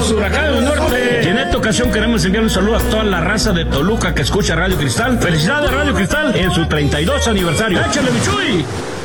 los Huracanes del Norte. Y en esta ocasión queremos enviar un saludo a toda la raza de Toluca que escucha Radio Cristal. Felicidades Radio Cristal en su 32 aniversario. ¡Échale, Michuy!